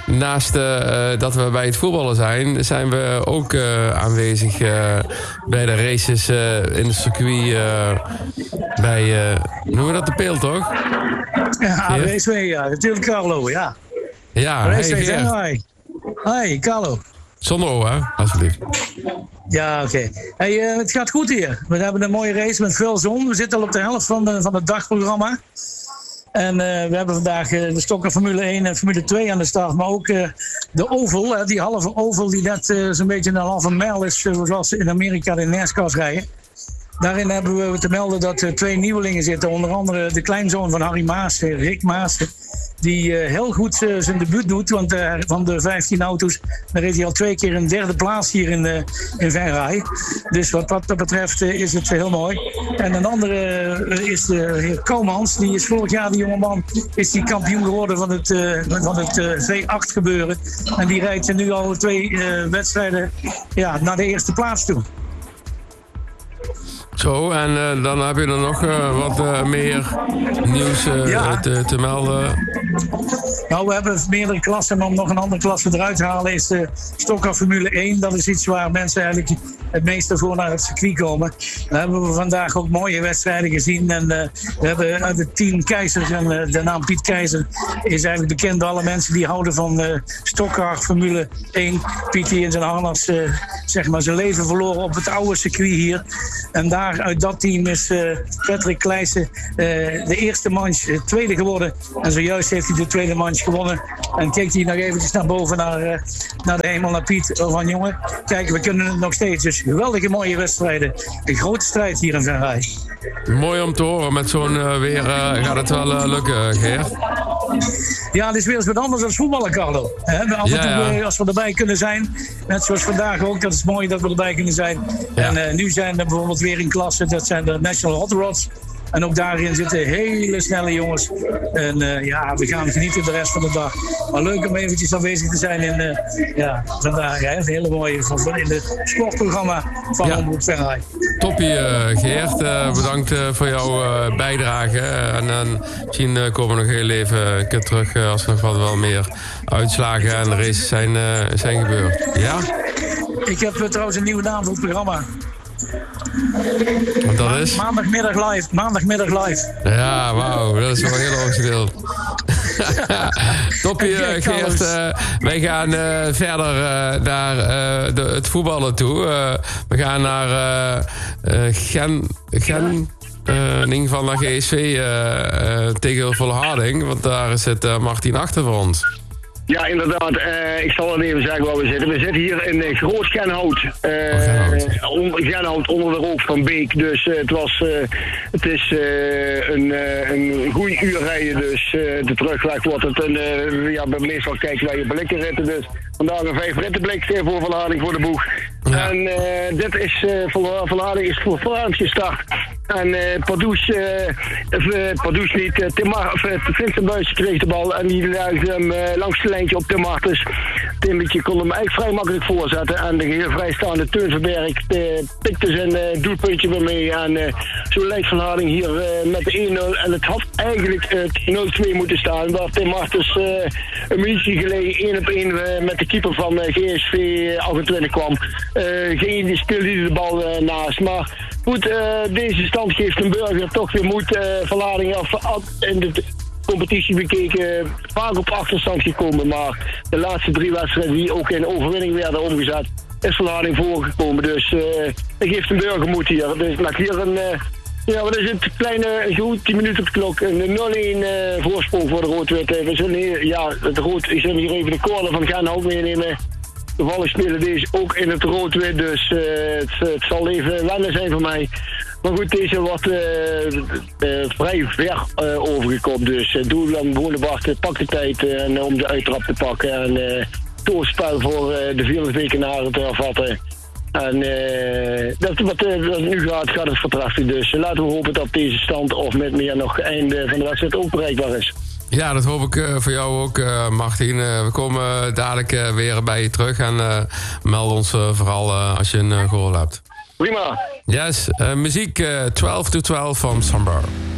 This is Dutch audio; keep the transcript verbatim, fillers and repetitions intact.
naast uh, dat we bij het voetballen zijn, zijn we ook uh, aanwezig uh, bij de races uh, in het circuit uh, bij, uh, noemen we dat de Peel, toch? Ja, Raceway, ja. Natuurlijk Carlo, ja. Ja, Raceway, hey, hi. Hi, Carlo. Zonder O, hè? Alsjeblieft. Ja, oké. Okay. Hey, uh, het gaat goed hier. We hebben een mooie race met veel zon. We zitten al op de helft van, de, van het dagprogramma. En uh, we hebben vandaag uh, de Stokker Formule één en Formule twee aan de start. Maar ook uh, de oval, uh, die halve oval die net uh, zo'n beetje een halve mijl is. Uh, zoals ze in Amerika de NASCAR's rijden. Daarin hebben we te melden dat er twee nieuwelingen zitten. Onder andere de kleinzoon van Harry Maas, Rick Maas. Die uh, heel goed uh, zijn debuut doet. Want uh, van de vijftien auto's, daar reed hij al twee keer een derde plaats hier in, uh, in Venray. Dus wat dat betreft uh, is het heel mooi. En een andere uh, is de heer Komans. Die is vorig jaar, die jongeman, is die kampioen geworden van het, uh, van het uh, V acht gebeuren. En die rijdt nu al twee uh, wedstrijden ja, naar de eerste plaats toe. Zo, en uh, dan heb je er nog uh, wat uh, meer nieuws uh, ja. te, te melden. Nou, we hebben meerdere klassen, maar om nog een andere klasse eruit te halen is de Stokker Formule één. Dat is iets waar mensen eigenlijk het meeste voor naar het circuit komen. Daar hebben we vandaag ook mooie wedstrijden gezien. En uh, we hebben uit het team Keizers, en uh, de naam Piet Keizer is eigenlijk bekend bij alle mensen die houden van uh, Stokker Formule één. Piet die in zijn harnas uh, zeg maar zijn leven verloren op het oude circuit hier. En daar uit dat team is uh, Patrick Kleijsen uh, de eerste manche uh, tweede geworden. En zojuist heeft hij de tweede manche gewonnen. En keek hij nog eventjes naar boven naar, uh, naar de hemel, naar Piet. Van jongen, kijk, we kunnen het nog steeds. Dus geweldige mooie wedstrijden. Een grote strijd hier in Venray. Mooi om te horen. Met zo'n uh, weer uh, gaat het wel uh, lukken, Geert. Ja, het is weer eens wat anders dan voetballen, Carlo. He, af en toe, ja, ja. Als we erbij kunnen zijn. Net zoals vandaag ook. Dat is mooi dat we erbij kunnen zijn. Ja. En uh, nu zijn er bijvoorbeeld weer in klasse. Dat zijn de National Hot Rods. En ook daarin zitten hele snelle jongens. En uh, ja, we gaan genieten de rest van de dag. Maar leuk om eventjes aanwezig te zijn in uh, ja, vandaag. Hè, een hele mooie in het sportprogramma van ja. Omroep Venray. Toppie, uh, Geert. Uh, bedankt uh, voor jouw uh, bijdrage. En uh, misschien uh, komen we nog heel even een keer terug uh, als er nog wat wel meer uitslagen en races zijn, uh, zijn gebeurd. Ja? Ik heb uh, trouwens een nieuwe naam voor het programma. Want dat is? Maandagmiddag live. Maandagmiddag live. Ja, wauw. Dat is wel heel origineel. Toppie, uh, Geert. Uh, wij gaan uh, verder uh, naar uh, de, het voetballen toe. Uh, we gaan naar uh, uh, Gen... Gen uh, in ieder geval naar G S V uh, uh, tegen Volharding. Want daar zit uh, Martin achter voor ons. Ja, inderdaad. Uh, ik zal het even zeggen waar we zitten. We zitten hier in uh, Groot Genhout. Uh, oh, Genhout. On, Genhout, onder de rook van Beek. Dus uh, het, was, uh, het is uh, een, uh, een goede uur rijden. Dus uh, de terugweg wordt het een... Uh, ja, meestal kijken wij op blikken ritten. Dus vandaag een vijf rittenblik voor Volharding voor de boeg. Ja. En uh, dit is uh, Volharding is voor Volharding gestart. En uh, Pardoes, uh, uh, Pardoes niet, uh, Tim Mar- of, uh, Vincent Buijs kreeg de bal en die legde hem uh, langs het lijntje op Tim Martens. Timmetje kon hem eigenlijk vrij makkelijk voorzetten en de geheel vrijstaande Teun Verberg uh, pikte zijn uh, doelpuntje weer mee. En uh, zo lijkt Volharding hier uh, met de één nul en het had eigenlijk uh, nul twee moeten staan. Waar Tim Martens uh, een minuutje geleden één op één uh, met de keeper van uh, G S V achtentwintig kwam. Uh, ging hij speelde de bal uh, naast, maar goed, uh, deze stand geeft een burger toch weer moed. Uh, Volharding in de competitie bekeken vaak op achterstand gekomen, maar de laatste drie wedstrijden die ook in overwinning werden omgezet, is Volharding voorgekomen. Dus uh, dat geeft een burger moed hier. Dus met hier een, uh, ja, wat is het, kleine, goed tien minuten op de klok, een nul-een uh, voorsprong voor de Rood-Witte. We zullen hier, ja, de Rood, ik zal hier even de corner van Genhout meenemen. Toevallig spelen deze ook in het rood-wit, dus uh, het, het zal even wennen zijn voor mij. Maar goed, deze wordt uh, uh, vrij ver uh, overgekomen. Dus uh, doe dan Bonebart, pak de tijd uh, en, om de uittrap te pakken. En uh, doorspel voor uh, de vierde wekenaren te hervatten. En uh, dat, wat, uh, wat nu gaat, gaat het vertrachten. Dus uh, laten we hopen dat deze stand of met meer nog einde van de wedstrijd ook bereikbaar is. Ja, dat hoop ik uh, voor jou ook, uh, Martin. Uh, we komen dadelijk uh, weer bij je terug en uh, meld ons uh, vooral uh, als je een uh, goal hebt. Prima. Yes, uh, muziek uh, twaalf to twaalf van Sambar.